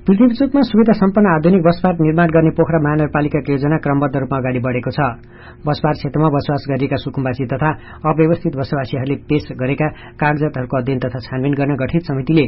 पृथ्वीचोकमा सुविधा सम्पन्न आधुनिक बसपार्क निर्माण गर्ने पोखरा महानगरपालिकाको योजना क्रमबद्ध रूपमा अगाडि बढेको छ। बसपार्क क्षेत्रमा बसोबास गरेका सुकुम्बासी तथा अव्यवस्थित बसोबासीहरूले पेश गरेका कागजातहरूको अध्ययन तथा छानबिन गर्न गठित समितिले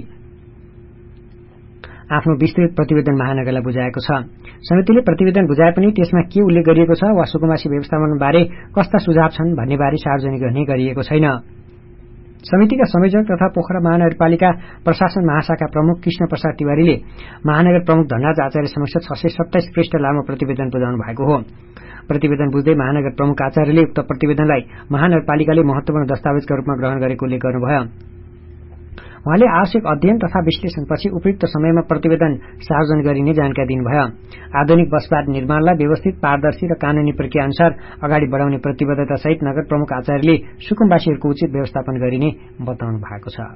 आफ्नो विस्तृत प्रतिवेदन महानगरलाई बुझाएको छ। समितिले प्रतिवेदन बुझाए पनि त्यसमा के उल्लेख गरिएको छ वा सुकुम्बासी व्यवस्थापनबारे कस्ता सुझाव छन् भन्नेबारे सार्वजनिक गर्ने गरिएको छैन। समितिका संयोजक तथा पोखरा महानगरपालिका प्रशासन महाशाखा प्रमुख कृष्ण प्रसाद तिवारीले महानगर प्रमुख धनराज आचार्य समक्ष 627 पृष्ठ लामो प्रतिवेदन बुझाउनु भएको हो। प्रतिवेदन बुझ्दै महानगर प्रमुख आचार्यले उक्त प्रतिवेदनलाई महानगरपालिकाले महत्वपूर्ण दस्तावेजका रूपमा ग्रहण गरेको उल्लेख गर्नुभयो। उहाँले आवश्यक अध्ययन तथा विश्लेषणपछि उपयुक्त समयमा प्रतिवेदन सार्वजनिक गरिने जानकारी दिनुभयो। आधुनिक बसपार्क निर्माणलाई व्यवस्थित, पारदर्शी र कानूनी प्रक्रिया अनुसार अगाडि बढाउने प्रतिबद्धतासहित नगर प्रमुख आचार्यले सुकुम्बासीहरूको उचित व्यवस्थापन गरिने बताउनु भएको छ।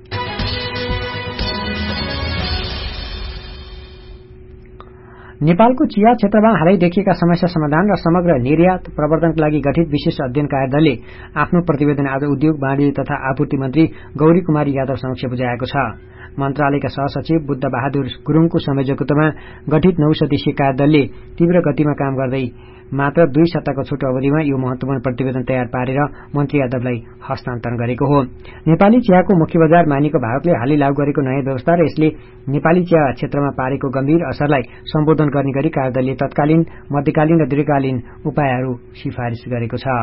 नेपालको चिया क्षेत्रमा हालै देखिएका समस्या समाधान र समग्र निर्यात प्रवर्धनका लागि गठित विशेष अध्ययन कार्यदलले आफ्नो प्रतिवेदन आज उद्योग, वाणिज्य तथा आपूर्ति मन्त्री गौरी कुमारी यादव समक्ष बुझाएको छ। मन्त्रालयका सहसचिव बुद्ध बहादुर गुरुङको संयोजकत्वमा गठित 9 सदस्यीय कार्यदलले तीव्र गतिमा काम गर्दै मात्र 2 सप्ताहको छोटो अवधिमा यो महत्वपूर्ण प्रतिवेदन तयार पारेर मन्त्री यादवलाई हस्तान्तरण गरेको हो। नेपाली चियाको मुख्य बजार मानिएको भारतले हालै लागू गरेको नयाँ व्यवस्था र यसले नेपाली चिया क्षेत्रमा पारेको गम्भीर असरलाई सम्बोधन गर्ने गरी कार्यदलले तत्कालीन, मध्यकालीन र दीर्घकालीन उपायहरू सिफारिस गरेको छ।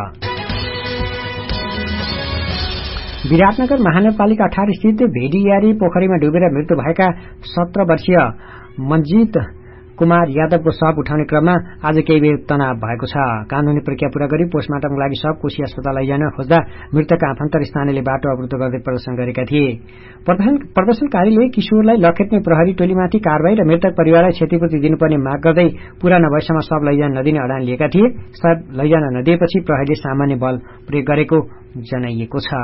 विराटनगर महानगरपालिका 18 स्थित भेडियारी पोखरीमा डुबेर मृत्यु भएका 17 वर्षीय मनजित कुमार यादवको शव उठाउने क्रममा आज केही बेर तनाव भएको छ। कानूनी प्रक्रिया पूरा गरी पोस्टमार्टमका लागि शव कोशी अस्पताल लैजान खोज्दा मृतकका आफन्त र स्थानीयले बाटो अवरुद्ध गर्दै प्रदर्शन गरेका थिए। प्रदर्शनकारीले किशोरलाई लखेट्ने प्रहरी टोलीमाथि कारबाही र मृतक परिवारलाई क्षतिपूर्ति दिनुपर्ने माग गर्दै पूरा नभएसम्म शव लैजान नदिने अडान लिएका थिए। शव लैजान नदिएपछि प्रहरीले सामान्य बल प्रयोग गरेको जनाइएको छ।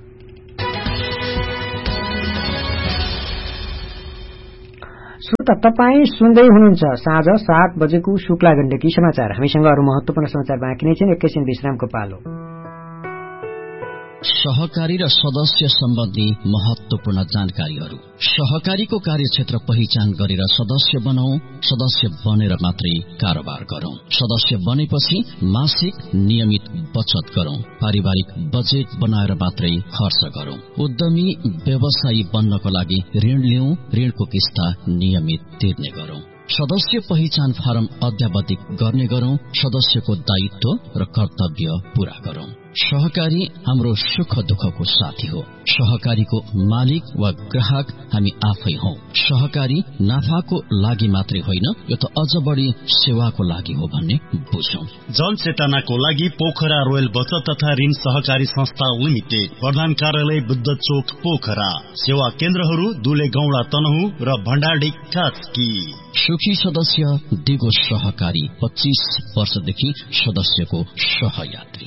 श्रोता, तपाईं सुन्दै हुनुहुन्छ साँझ 7 बजेको शुक्ला गण्डकी समाचार। हामीसँग अरू महत्वपूर्ण समाचार बाँकी नै छन्। एकैछिन विश्रामको पालो। सहकारी र सदस्य सम्बन्धी महत्वपूर्ण जानकारीहरू। सहकारीको कार्यक्षेत्र पहिचान गरेर सदस्य बनाऊ। सदस्य बनेर मात्रै कारोबार गरौं। सदस्य बनेपछि मासिक नियमित बचत गरौं। पारिवारिक बजेट बनाएर मात्रै खर्च गरौं। उद्यमी व्यवसायी बन्नको लागि ऋण लिऊ। ऋणको किस्ता नियमित तिर्ने गरौं। सदस्य पहिचान फारम अध्यावधिक गर्ने गरौं। सदस्यको दायित्व र कर्तव्य पूरा गरौं। सहकारी हाम्रो सुख दुःखको साथी हो। सहकारीको मालिक वा ग्राहक हामी आफै हौ। सहकारी नाफाको लागि मात्रै होइन, यो त अझ बढी सेवाको लागि हो भन्ने बुझौं। जनचेतनाको लागि पोखरा रोयल बचत तथा ऋण सहकारी संस्था लिमिटेड, प्रधान कार्यालय बुद्ध चोक पोखरा। सेवा केन्द्रहरू दुले गौडा तनहु र भण्डारडी कास्की। सुखी सदस्य दिगो सहकारी, 25 वर्षदेखि सदस्यको सहयात्री।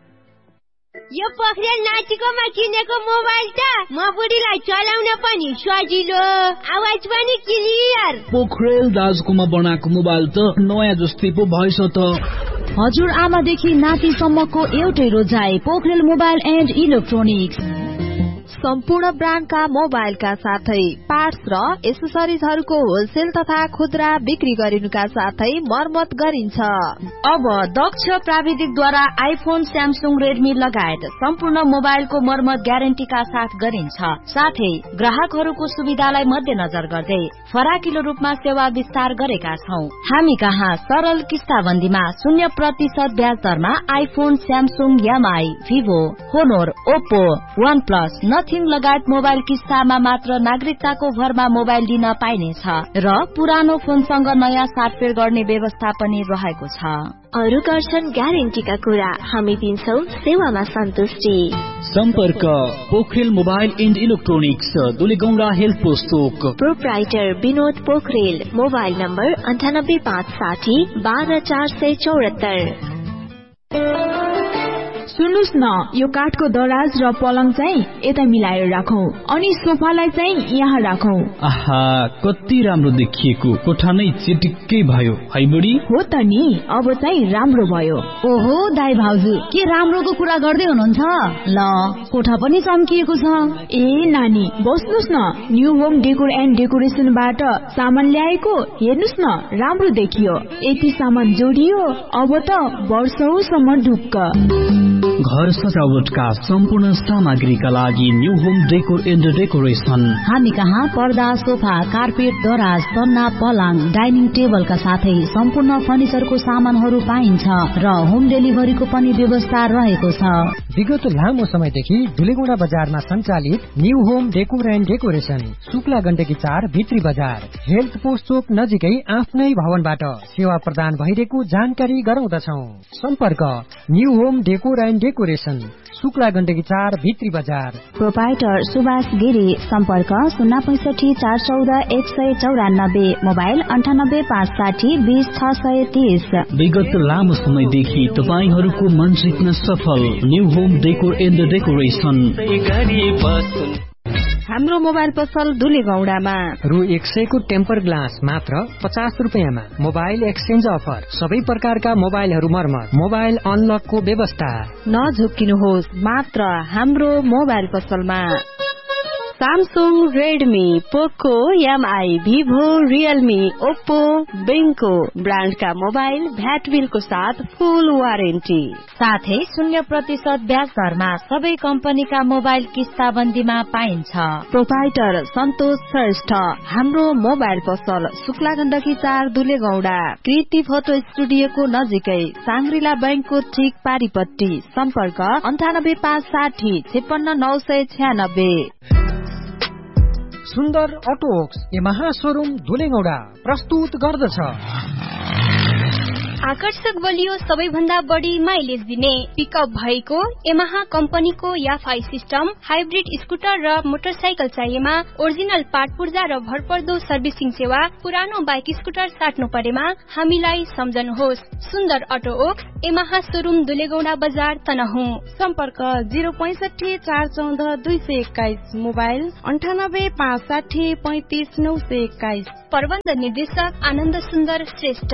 यो पोखरेल नाचिकोमा किनेको मोबाइल त म बुढीलाई चलाउन पनि सजिलो, आवाज पनि क्लियर। पोखरेल दाजुकोमा बनाएको मोबाइल त नयाँ जस्तै पो भएछ त। हजुर आमादेखि नातिसम्मको एउटै रोजाइ, पोखरेल मोबाइल एन्ड इलेक्ट्रोनिक्स। सम्पूर्ण ब्रान्डका मोबाइलका साथै पार्ट्स र एसेसरिजहरूको होलसेल तथा खुद्रा बिक्री गरिनुका साथै मर्मत गरिन्छ। अब दक्ष प्राविधिकद्वारा आइफोन, स्यामसुङ, रेडमी लगायत सम्पूर्ण मोबाइलको मर्मत ग्यारेन्टीका साथ गरिन्छ। साथै ग्राहकहरूको सुविधालाई मध्यनजर गर्दै फराकिलो रूपमा सेवा विस्तार गरेका छौं। हामी कहाँ सरल किस्ताबन्दीमा 0% ब्याज दरमा iPhone, Samsung, MI, Vivo, होनोर, Oppo, one plus, nothing लगायत मोबाइल किस्तामा मात्र नागरिकताको भरमा मोबाइल दिन पाइनेछ र पुरानो फोनसँग नयाँ साटफेर गर्ने व्यवस्था पनि रहेको छ। अरू गर्छन् ग्यारेन्टीका कुरा, हामी दिन्छौं सेवामा सन्तुष्टि। सम्पर्क Pokharel mobile and electronics, दुलेगौडा health post Chowk. Proprietor Vinod Pokharel. Mobile number 9856 12474। सुन्नुस् न, यो काठको दराज र पलङ चाहिँ यता मिलाएर राखौं अनि सोफालाई चाहिँ यहाँ राखौं। आहा, कति राम्रो देखिएको, कोठा नै चिटिक्कै भयो है बुढी। हो त नि, अब चाहिँ राम्रो भयो। ओहो दाइ भाउजू, के राम्रोको कुरा गर्दै हुनुहुन्छ? ल, कोठा पनि चम्किएको छ। ए नानी, बस्नुस् न, न्यू होम डेकोर एन्ड डेकोरेसनबाट सामान ल्याएको, हेर्नुस् न, राम्रो देखियो। यति सामान जोडियो, अब त वर्षौसम्म ढुक्क। घर सजावटका सम्पूर्ण सामग्रीका लागि new home decor and decoration. हामी कहाँ पर्दा, सोफा, कार्पेट, दराज, सन्ना, पलङ, डाइनिङ टेबलका साथै सम्पूर्ण फर्निचरको सामानहरू पाइन्छ र होम डेलिभरीको पनि व्यवस्था रहेको छ। विगत लामो समयदेखि धुलेगौडा बजारमा सञ्चालित new home decor and decoration, Shukla Gandaki 4 भित्री बजार, हेल्थ पोस्ट चोक नजिकै आफ्नै भवनबाट सेवा प्रदान भइरहेको जानकारी गराउँदछौ। सम्पर्क new home decor and decoration, Shukla Gandaki 4 भित्री बजार। प्रोपाइटर सुभाष गिरी, सम्पर्क 065 414 194, मोबाइल 98 560 20 630। विगत लामो समयदेखि तपाईहरूको मन जित्न सफल new home decor and decoration. हाम्रो मोबाइल पसल धुलेगौडामा रु 100 को टेम्पर ग्लास मात्र 50 रुपियाँमा। मोबाइल एक्सचेन्ज अफर, सबै प्रकारका मोबाइलहरू मर्मत, मोबाइल अनलकको व्यवस्था। नझुक्किनुहोस्, मात्र हाम्रो मोबाइल पसलमा। सैमसंग, रेडमी, पोको, एमआई, भिभो, रियलमी, ओप्पो, बेंको ब्रांड का मोबाइल भ्याट बिल को साथ फुल वारेन्टी, साथै 0% ब्याज दरमा सबै कम्पनीका मोबाइल किस्ताबन्दीमा पाइन्छ। प्रोपाइटर सन्तोष श्रेष्ठ, हाम्रो मोबाइल पसल शुक्ला गण्डकी 4 धुलेगौडा, कृति फोटो स्टुडियोको नजिकै, सांग्रिला बैंकको ठीक पारिपट्टि। सम्पर्क 98 560 56 996। सुन्दर अटोक्स यमाहा शोरूम धुलेगौडा प्रस्तुत गर्दछ आकर्षक बलियो सबैभन्दा बढी माइलेज दिने पिकअप भएको यमाहा कम्पनीको याफाई सिस्टम, हाइब्रिड स्कुटर र मोटरसाइकल चाहिएमा ओरिजिनल पार्ट पूर्जा र भरपर्दो सर्भिसिङ सेवा, पुरानो बाइक स्कुटर साट्नु परेमा हामीलाई सम्झनुहोस्। सुन्दर अटो ओक्स यमाहा शोरूम धुलेगौडा बजार तनहुँ। सम्पर्क 065 414 221, मोबाइल 98 560 35 921। प्रबन्ध निर्देशक आनन्द सुन्दर श्रेष्ठ।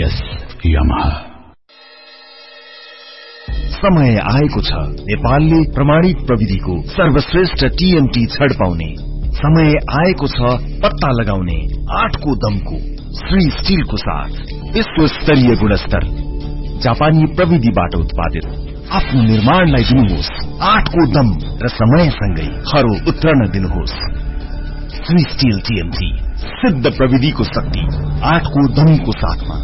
समय आएको छ नेपालले प्रमाणित प्रविधिको सर्वश्रेष्ठ टीएमटी छड पाउने। समय आएको छ पत्ता लगाउने 8 को दमको श्री स्टीलको साथ विश्व स्तरीय गुणस्तर जापानी प्रविधिबाट उत्पादित आफ्नो निर्माणलाई दिनुहोस् 8 को दम र समयसँगै खरो उत्रन दिनुहोस्। श्री स्टील टीएमटी, सिद्ध प्रविधिको शक्ति 8 को दमको साथमा।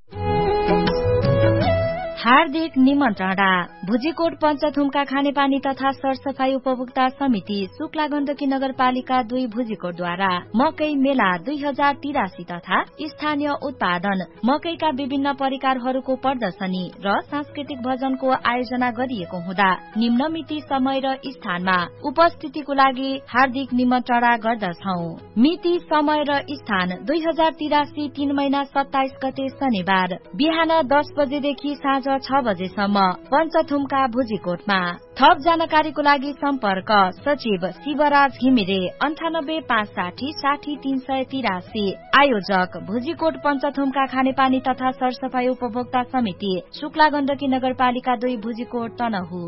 हार्दिक निमन्त्रणा। भुजीकोट पञ्चथुमका खानेपानी तथा सरसफाई उपभोक्ता समिति शुक्ला गण्डकी नगरपालिका 2 भुजीकोटद्वारा मकै मेला 2083 तथा स्थानीय उत्पादन मकैका विभिन्न परिकारहरूको प्रदर्शनी र सांस्कृतिक भजनको आयोजना गरिएको हुँदा निम्न मिति, समय र स्थानमा उपस्थितिको लागि हार्दिक निमन्त्रणा गर्दछौ। मिति, समय र स्थान 2083 3 महिना 27 गते शनिबार बिहान 10 बजेदेखि साँझ 6 बजेसम्म पञ्चथुमका भुजीकोटमा। थप जानकारीको लागि सम्पर्क सचिव शिवराज घिमिरे 98 560 60 383। आयोजक भुजीकोट पञ्चथुमका खानेपानी तथा सरसफाई उपभोक्ता समिति शुक्ला गण्डकी नगरपालिका 2 भुजीकोट तनहु।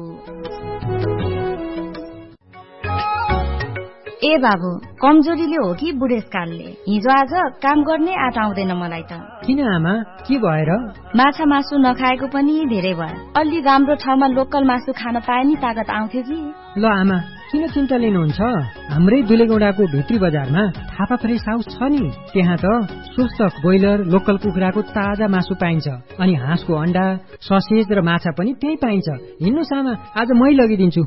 ए बाबु, कमजोरीले हो कि बुढेसकालले? हिजो आज काम गर्ने आँट आउँदैन मलाई त। किन आमा, के भएर? माछा मासु नखाएको पनि धेरै भयो। अलि राम्रो ठाउँमा लोकल मासु खान पाए नि तागत आउँथ्यो कि। ल आमा, किन चिन्ता लिनुहुन्छ? हाम्रै दुलेगौडाको भित्री बजारमा थापा फ्रेस हाउस छ नि, त्यहाँ त स्वस्थ ब्रोइलर लोकल कुखुराको ताजा मासु पाइन्छ, अनि हाँसको अण्डा, ससेज र माछा पनि त्यही पाइन्छ। हिँड्नुहोस् आमा, आज मै लगिदिन्छु।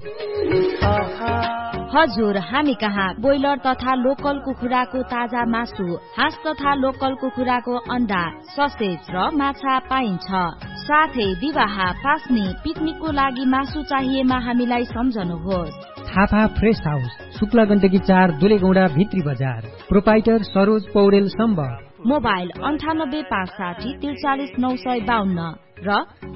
हजुर, हामी कहाँ ब्रोइलर तथा लोकल कुखुराको ताजा मासु, हाँस तथा लोकल कुखुराको अण्डा, ससेज र माछा पाइन्छ। साथै विवाह, पास्ने, पिकनिकको लागि मासु चाहिएमा हामीलाई सम्झनुहोस्। थापा फ्रेस हाउस, शुक्ला गण्डकी 4 दुलेगौडा भित्री बजार। प्रोपाइटर सरोज पौडेल सम्भ। मोबाइल 98 560 43 952। र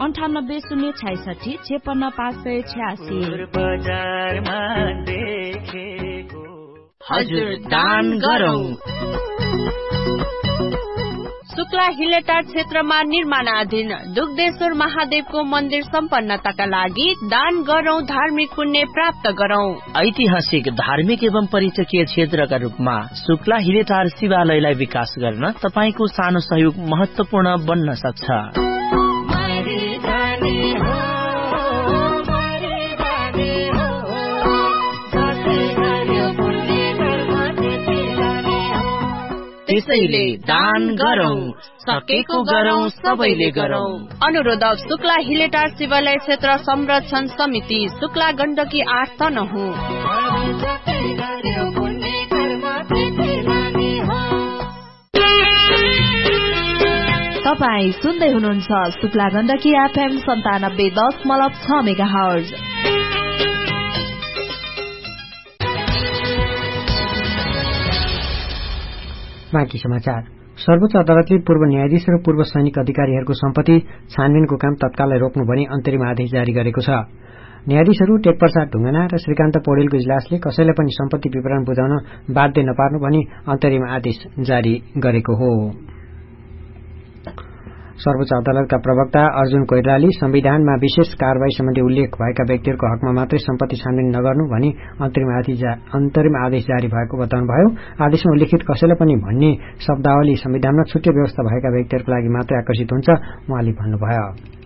98 हजुर दान गरौं। शुक्ला हिलेटार क्षेत्रमा निर्माणाधीन दुग्धेश्वर महादेवको मन्दिर सम्पन्नताका लागि दान गरौं, धार्मिक पुण्य प्राप्त गरौं। ऐतिहासिक धार्मिक एवं पर्यटकीय क्षेत्रका रूपमा शुक्ला हिलेटार शिवालयलाई विकास गर्न तपाईको सानो सहयोग महत्वपूर्ण बन्न सक्छ। त्यसैले दान गरौं, सकेको गरौं, सबैले गरौं। अनुरोधक शुक्ला हिलेटार शिवालय क्षेत्र संरक्षण समिति, शुक्ला गण्डकी 8 तनहुँ। तपाई सुन्दै हुनुहुन्छ शुक्ला गण्डकी FM 97.6 मेगाहर्ज। बाँकी समाचार। सर्वोच्च अदालतले पूर्व न्यायाधीश र पूर्व सैनिक अधिकारीहरूको सम्पत्ति छानबिनको काम तत्कालै रोक्नु भनी अन्तरिम आदेश जारी गरेको छ। न्यायाधीशहरू टेकप्रसाद ढुङ्गाना र श्रीकान्त पौडेलको इजलासले कसैलाई पनि सम्पत्ति विवरण बुझाउन बाध्य नपार्नु भनी अन्तरिम आदेश जारी गरेको हो। सर्वोच्च अदालतका प्रवक्ता अर्जुन कोइरालाले संविधानमा विशेष कारवाही सम्बन्धी उल्लेख भएका व्यक्तिहरूको हकमा मात्रै सम्पत्ति छानबिन नगर्नु भनी अन्तरिम आदेश जारी भएको बताउनुभयो। आदेशमा उल्लेखित कसैलाई पनि भन्ने शब्दावली संविधानमा छुट्टै व्यवस्था भएका व्यक्तिहरूको लागि मात्रै आकर्षित हुन्छ, उहाँले भन्नुभयो।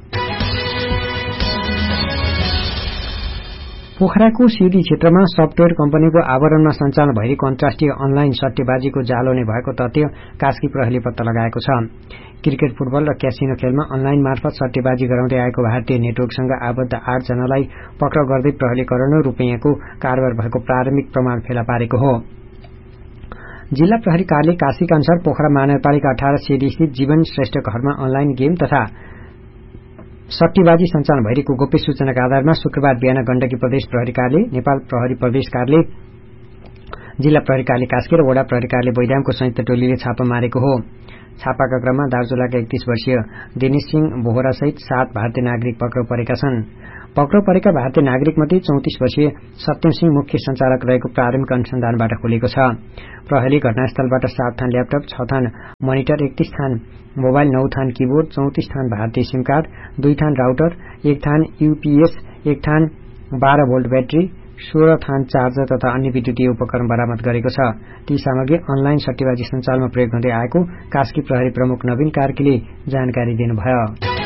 पोखराको सिउदी क्षेत्रमा सफ्टवेयर कम्पनीको आवरणमा सञ्चालन भइरहेको अन्तर्राष्ट्रिय अनलाइन सट्टेबाजीको जालो नै भएको तथ्य कास्की प्रहरीले पत्ता लगाएको छ। क्रिकेट, फुटबल र क्यासिनो खेलमा अनलाइन मार्फत सट्टेबाजी गराउँदै आएको भारतीय नेटवर्कसँग आबद्ध 8 जनालाई पक्राउ गर्दै प्रहरीले करोडौं रुपियाँको कारोबार भएको प्रारम्भिक प्रमाण फेला पारेको हो। जिल्ला प्रहरी कार्यालय काशीका अनुसार पोखरा महानगरपालिका 18 सिडी स्थित जीवन श्रेष्ठ घरमा अनलाइन गेम तथा सट्टेबाजी सञ्चालन भइरहेको गोप्य सूचनाका आधारमा शुक्रबार बिहान गण्डकी प्रदेश प्रहरी कार्यालय, नेपाल प्रहरी प्रदेश कार्यालय, जिल्ला प्रहरी कार्यालय कास्की र वडा प्रहरी कार्यालय बैदामको संयुक्त टोलीले छापा मारेको हो। छापाका क्रममा दार्चुलाका 31 वर्षीय दिनेश सिंह बोहरा सहित 7 भारतीय नागरिक पक्राउ परेका छन्। पक्राउ परेका भारतीय नागरिक मध्ये 34 वर्षीय सत्यम सिंह मुख्य संचालक रहेको प्रारम्भिक अनुसन्धानबाट खुलेको छ। प्रहरीले घटनास्थलबाट 7 थान ल्यापटप, 6 थान मोनिटर, 31 थान मोबाइल, 9 थान कीबोर्ड, 34 थान भारतीय सिम कार्ड, 2 थान राउटर, 1 थान यूपीएस, 1 थान 12 भोल्ट ब्याट्री, 16 थान चार्जर तथा अन्य विद्युतीय उपकरण बरामद गरेको छ। ती सामग्री अनलाइन सट्टेबाजी सञ्चालनमा प्रयोग हुँदै आएको कास्की प्रहरी प्रमुख नवीन कार्कीले जानकारी दिनुभयो।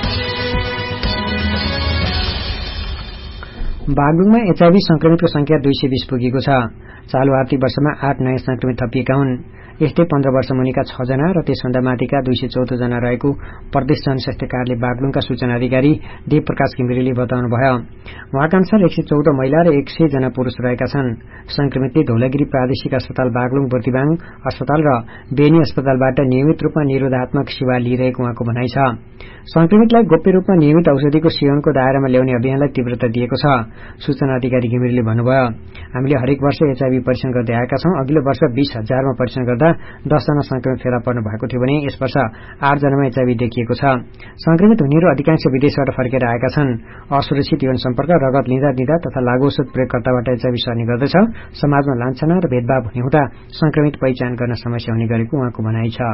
बागलुङमा एचआईभी संक्रमितको संख्या 220 पुगेको छ। चालू आर्थिक वर्षमा 8 नयाँ संक्रमित थपिएका हुन्। यस्तै 15 वर्ष मुनिका 6 जना र त्यसभन्दा माथिका 214 जना रहेको प्रदेश जनस्वास्थ्य कार्यालय बागलुङका सूचना अधिकारी देव प्रकाश घिमिरेले बताउनुभयो। उहाँका अनुसार 114 महिला र 100 जना पुरूष रहेका छन्। संक्रमितले धौलागिरी प्रादेशिक अस्पताल बागलुङ, बुर्तिबाङ अस्पताल र बेनी अस्पतालबाट नियमित रूपमा निरोधात्मक सेवा लिइरहेको उहाँको भनाइ छ। संक्रमितलाई गोप्य रूपमा नियमित औषधिको सेवनको दायरामा ल्याउने अभियानलाई तीव्रता दिएको छ। सूचना अधिकारी घिमिरेले भन्नुभयो, हामीले हरेक वर्ष एचआईभी परीक्षण गर्दै आएका छौं। अघिल्लो वर्ष 20,000मा परीक्षण गर्दा 10 जना संक्रमित फेला पर्नु भएको थियो भने यस वर्ष 8 जनामा एचआईभी देखिएको छ। संक्रमित हुनेहरू अधिकांश विदेशबाट फर्केर आएका छन्। असुरक्षित यौन सम्पर्क, रगत लिँदा तथा लागू औषध प्रयोगकर्ताबाट एचआईभी सर्ने गर्दछ। समाजमा लान्छना र भेदभाव हुने हुँदा संक्रमित पहिचान गर्न समस्या हुने गरेको उहाँको भनाइ छ।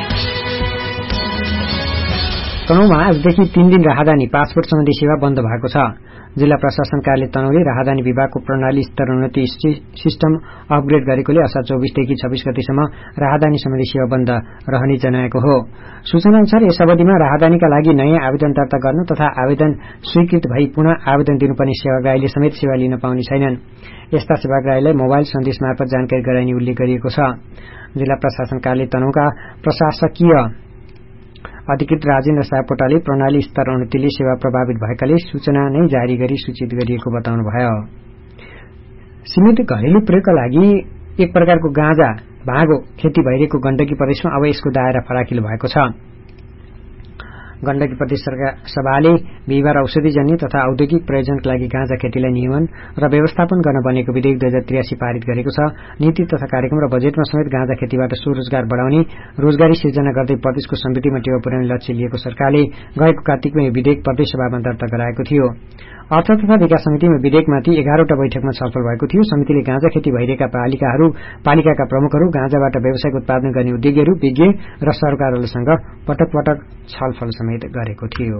तनहुँमा आजदेखि 3 दिन राहदानी पासपोर्ट सम्बन्धी सेवा बन्द भएको छ। जिल्ला प्रशासन कार्यालय तनहुँले राहदानी विभागको प्रणाली स्तरोन्नति सिस्टम अपग्रेड गरेकोले असार 24 देखि 26 गतेसम्म राहदानी सम्बन्धी सेवा बन्द रहने जनाएको हो। सूचना अनुसार यस अवधिमा राहदानीका लागि नयाँ आवेदन दर्ता गर्न तथा आवेदन स्वीकृत भई पुनः आवेदन दिनुपर्ने सेवाग्राहीले समेत सेवा लिन पाउने छैनन्। यस्ता सेवाग्राहीलाई मोबाइल सन्देश मार्फत जानकारी गराइने उल्लेख गरिएको छ। जिल्ला प्रशासन कार्यालय तनहुँका प्रशासकीय अधिकृत राजेन्द्र सापकोटाले प्रणाली स्तरोन्नतिले सेवा प्रभावित भएकाले सूचना नै जारी गरी सूचित गरिएको बताउनुभयो। सीमित घरेलु प्रयोगका लागि एक प्रकारको गाँजा भाँगो खेती भइरहेको गण्डकी प्रदेशमा अब यसको दायरा फराकिलो भएको छ। गण्डकी प्रदेश सभाले बिहिबार औषधिजन्य तथा औद्योगिक प्रयोजनका लागि गाँजा खेतीलाई नियमन र व्यवस्थापन गर्न बनेको विधेयक 2083 पारित गरेको छ। नीति तथा कार्यक्रम र बजेटमा समेत गाँजा खेतीबाट स्वरोजगार बढाउने, रोजगारी सिर्जना गर्दै प्रदेशको समृद्धिमा टेवा पुर्याउने लक्ष्य लिएको सरकारले गएको कार्तिकमा यो विधेयक प्रदेश सभामा दर्ता गराएको थियो। अर्थ तथा विकास समितिमा विधेयकमाथि 11वटा बैठकमा छलफल भएको थियो। समितिले गाँजा खेती भइरहेका पालिकाका प्रमुखहरू, गाँजाबाट व्यावसायिक उत्पादन गर्ने उद्योगीहरू, विज्ञ र सरकारहरूसँग पटक पटक छलफल समेत गरेको थियो।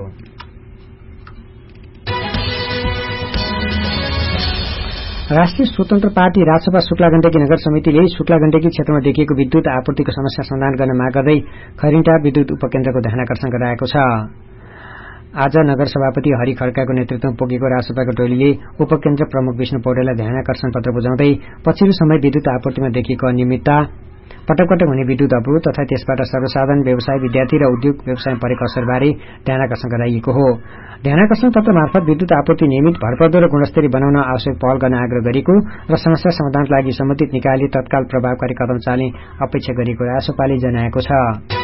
राष्ट्रिय स्वतन्त्र पार्टी राजसभा शुक्लागण्डकी नगर समितिले शुक्लागण्डकी क्षेत्रमा देखिएको विद्युत आपूर्तिको समस्या समाधान गर्न माग गर्दै खैरिङटार विद्युत उपकेन्द्रको ध्यानाकर्षण गराएको छ। आज नगर सभापति हरि खड्काको नेतृत्वमा पुगेको राजसभाको टोलीले उपकेन्द्र प्रमुख विष्णु पौडेललाई ध्यानाकर्षण पत्र बुझाउँदै पछिल्लो समय विद्युत आपूर्तिमा देखिएको अनियमितता, पटक पटक हुने विद्युत अवरोध तथा त्यसबाट सर्वसाधारण व्यवसाय, विद्यार्थी र उद्योग व्यवसायमा परेको असरबारे ध्यानाकर्षण गराइएको हो। ध्यानाकर्षण पत्र मार्फत विद्युत आपूर्ति नियमित, भरपर्दो र गुणस्तरीय बनाउन आवश्यक पहल गर्न आग्रह गरेको र समस्या समाधानका लागि सम्बन्धित निकायले तत्काल प्रभावकारी कदम चाल्ने अपेक्षा गरिएको रासोपाले जनाएको छ।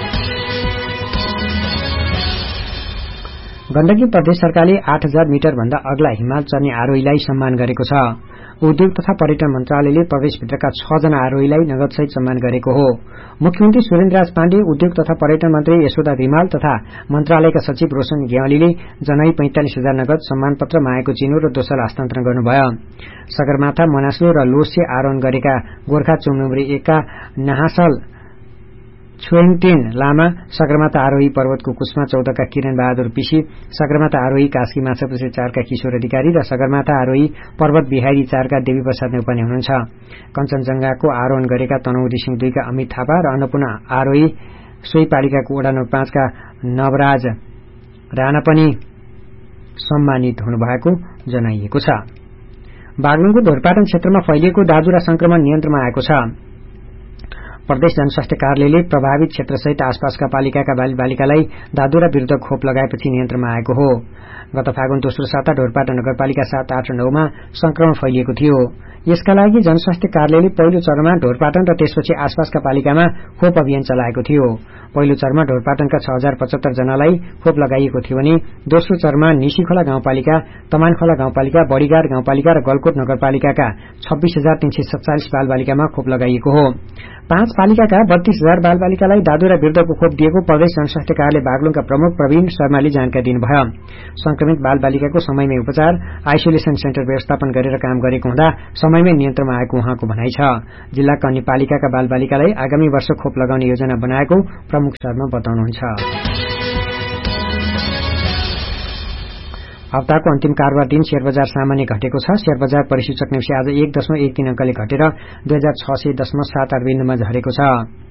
गण्डकी प्रदेश सरकारले 8000 मिटर भन्दा अग्ला हिमाल चढ्ने आरोहीलाई सम्मान गरेको छ। उद्योग तथा पर्यटन मन्त्रालयले प्रदेशभित्रका 6 जना आरोहीलाई नगदसहित सम्मान गरेको हो। मुख्यमन्त्री सुरेन्द्रराज पाण्डे, उद्योग तथा पर्यटन मन्त्री यशोदा रिमाल तथा मन्त्रालयका सचिव रोशन ग्यावालीले जनै 45,000 नगद सम्मान पत्र, मायाको चिनो र दोसल हस्तान्तरण गर्नुभयो। सगरमाथा, मनासलो र लोसे आरोहण गरेका गोर्खा चौनुमरी 1 का नहासल छोइङटेन लामा, सगरमाथा आरोही पर्वतको कुस्मा 14 का किरण बहादुर पिसी, सगरमाथा आरोही कास्की माछापुछ्रे 4 का किशोर अधिकारी र सगरमाथा आरोही पर्वत बिहारी 4 का देवी प्रसाद नेउपाने हुनुहुन्छ। कञ्चनजंघाको आरोहण गरेका तनहुदी सिंह 2 का अमित थापा र अन्नपूर्ण आरोही सोही पालिकाको वडा नम्बर 5 का नवराज राणा पनि सम्मानित हुनुभएको जनाइएको छ। बागलुङको ढोरपाटन क्षेत्रमा फैलिएको दाजुरा संक्रमण नियन्त्रणमा आएको छ। प्रदेश जनस्वास्थ्य कार्यालयले प्रभावित क्षेत्रसहित आसपासका पालिकाका बालबालिकालाई दादुरा विरूद्ध खोप लगाएपछि नियन्त्रणमा आएको हो। गत फागुन दोस्रो साता ढोरपाटन नगरपालिका 7, 8 र 9 मा संक्रमण फैलिएको थियो। यसका लागि जनस्वास्थ्य कार्यालयले पहिलो चरणमा ढोरपाटन र त्यसपछि आसपासका पालिकामा खोप अभियान चलाएको थियो। पहिलो चरणमा ढोरपाटनका 6075 जनालाई खोप लगाइएको थियो भने दोस्रो चरणमा निशीखोला गाउँपालिका, तमानखोला गाउँपालिका, बडीगार गाउँपालिका र गलकोट नगरपालिकाका 26,347 बालबालिकामा खोप लगाइएको हो। 5 पालिकाका 32,000 बालबालिकालाई दादुरा विरूद्धको खोप दिएको प्रदेश जनस्वास्थ्य कार्यालय बागलुङका प्रमुख प्रवीण शर्माले जानकारी दिनुभयो। संक्रमित बालबालिकाको समयमै उपचार, आइसोलेसन सेन्टर व्यवस्थापन गरेर काम गरेको हुँदा समयमै नियन्त्रणमा आएको उहाँको भनाइ छ। जिल्लाका अन्य पालिकाका बालबालिकालाई आगामी वर्ष खोप लगाउने योजना बनाएको प्रमुख शर्मा बताउनुहुन्छ। हप्ताको अन्तिम कारोबार दिन शेयर बजार सामान्य घटेको छ। शेयर बजार परिसूचक निम्ति आज 1.13 अंकले घटेर 2600.78 बिन्दुमा झरेको छ।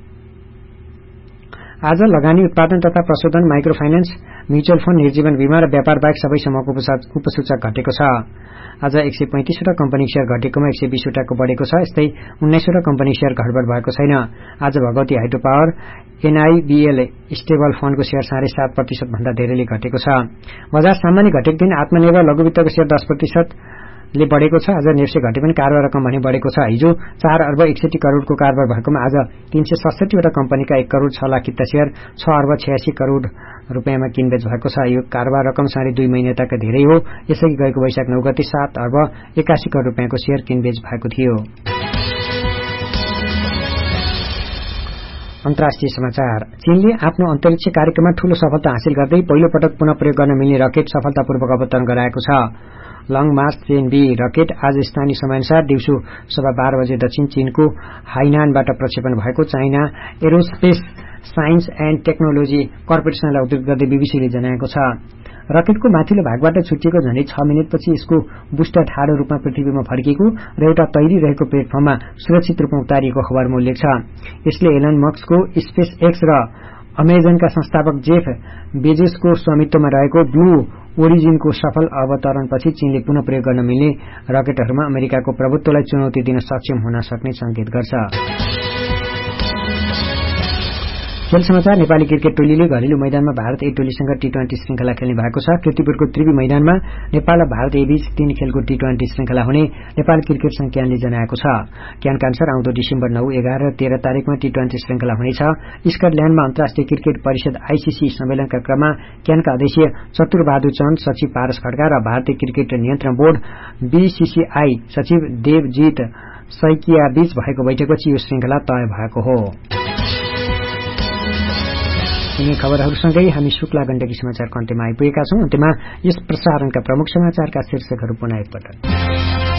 आज लगानी, उत्पादन तथा प्रशोधन, माइक्रो फाइनान्स, म्युचुअल फण्ड, निर्जीवन बीमा र व्यापार बाहेक सबै समूहको उपसूचक घटेको छ। आज 135 वटा कम्पनी शेयर घटेकोमा 120 वटाको बढेको छ। यस्तै 19 वटा कम्पनी शेयर घटबड भएको छैन। आज Bhagwati hydro power, NIBL stable फण्डको share 7.5% भन्दा धेरैले घटेको छ। बजार सामान्य घटेको दिन आत्मनिर्भर लघुवित्तको शेयर 10% ले बढ़ेको छ। आज नेप्से घटे पनि कारोबार रकम भने बढ़ेको छ। हिजो 4 अर्ब 61 करोड़को कारोबार भएकोमा आज 367 वटा कम्पनीका 1 करोड़ 6 लाख किता शेयर 6 अर्ब 86 करोड़ रुपैयाँमा किनबेच भएको छ। यो कारोबार रकम 2.5 महिनाका धेरै हो। यसैगरी गएको वैशाख 9 गते 7 अर्ब 81 करोड़ रुपैयाँको शेयर किनबेच भएको थियो। अन्तर्राष्ट्रिय समाचार। चीनले आफ्नो अन्तरिक्ष कार्यक्रममा ठूलो सफलता हासिल गर्दै पहिलो पटक पुनः प्रयोग गर्न मिल्ने रकेट सफलतापूर्वक अवतरण गराएको छ। लङ मार्च 10B रकेट आज स्थानीय समयानुसार दिउँसो 12:15 बजे दक्षिण चीनको हाइनानबाट प्रक्षेपण भएको China aerospace science and technology कर्पोरेसनलाई उद्धृत गर्दै बीबीसीले जनाएको छ। रकेटको माथिल्लो भागबाट छुटिएको झण्डै 6 मिनेटपछि यसको बुस्टर ठाडो रूपमा पृथ्वीमा फर्किएको र एउटा तैरिरहेको प्लेटफर्ममा सुरक्षित रूपमा उतारिएको खबरमा उल्लेख छ। यसले एलन मस्कको स्पेस एक्स र अमेजनका संस्थापक जेफ बेजोसको स्वामित्वमा रहेको ब्लू ओरिजिनको सफल अवतरणपछि चीनले पुनः प्रयोग गर्न मिल्ने रकेटहरूमा अमेरिकाको प्रभुत्वलाई चुनौती दिन सक्षम हुन सक्ने संकेत गर्छ। खेल समाचार। नेपाली क्रिकेट टोलीले घरेलु मैदानमा भारत ए टोलीसँग टी20 श्रृंखला खेल्ने भएको छ। कीर्तिपुरको त्रिवी मैदानमा नेपाल र भारत ए बीच 3 खेलको टी20 श्रृंखला हुने नेपाल क्रिकेट संघ क्यानले जनाएको छ। क्यानका अनुसार आउँदो डिसेम्बर 9, 11 र 13 तारिकमा टी20 श्रृंखला हुनेछ। स्कटल्याण्डमा अन्तर्राष्ट्रिय क्रिकेट परिषद आईसीसी सम्मेलनका क्रममा क्यानका अध्यक्ष चतुरबहादुर चन्द, सचिव पारस खड्का र भारतीय क्रिकेट नियन्त्रण बोर्ड बीसीसीआई सचिव देवजीत सैकिया बीच भएको बैठकपछि यो श्रृंखला तय भएको हो। यिनै खबरहरूसँगै हामी शुक्ला गण्डकी समाचारको अन्त्यमा आइपुगेका छौं। अन्त्यमा यस प्रसारणका प्रमुख समाचारका शीर्षकहरू पुनः एकपटक।